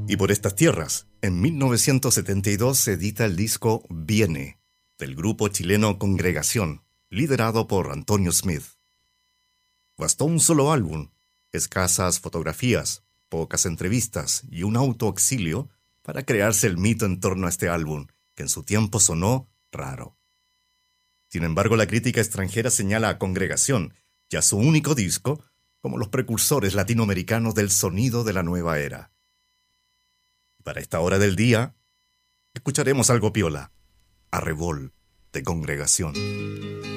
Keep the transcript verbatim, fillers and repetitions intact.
Y por estas tierras, en mil novecientos setenta y dos se edita el disco Viene, del grupo chileno Congregación, liderado por Antonio Smith. Bastó un solo álbum, escasas fotografías, pocas entrevistas y un autoexilio para crearse el mito en torno a este álbum, que en su tiempo sonó raro. Sin embargo, la crítica extranjera señala a Congregación y a su único disco como los precursores latinoamericanos del sonido de la nueva era. Para esta hora del día, escucharemos algo piola, Arrebol de Congregación.